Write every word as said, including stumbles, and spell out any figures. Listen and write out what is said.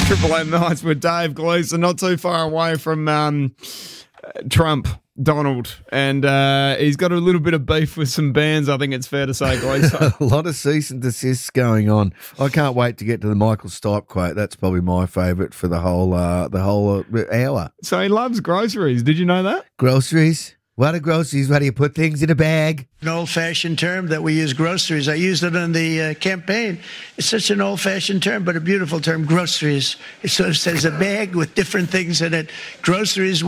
Triple M Nights with Dave Gleeson, not too far away from um, Trump, Donald, and uh, he's got a little bit of beef with some bands, I think it's fair to say, Gleeson. A lot of cease and desists going on. I can't wait to get to the Michael Stipe quote. That's probably my favourite for the whole uh, the whole uh, hour. So he loves groceries. Did you know that? Groceries? What are groceries? Where do you put things in a bag? An old-fashioned term that we use, groceries. I used it in the uh, campaign. It's such an old-fashioned term, but a beautiful term, groceries. It sort of says a bag with different things in it. Groceries.